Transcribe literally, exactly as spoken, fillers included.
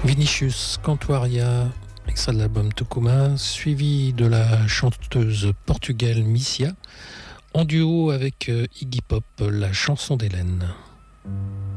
Vinicius Cantuaria, extrait de l'album Tucuma, suivi de la chanteuse portugaise Missia, en duo avec Iggy Pop, la chanson d'Hélène.